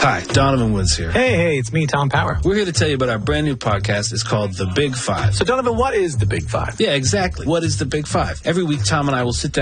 Hi, Donovan Woods here. Hey, it's me, Tom Power. We're here to tell you about our brand new podcast. It's called The Big Five. So, Donovan, what is the Big Five? Yeah, exactly. What is The Big Five? Every week, Tom and I will sit down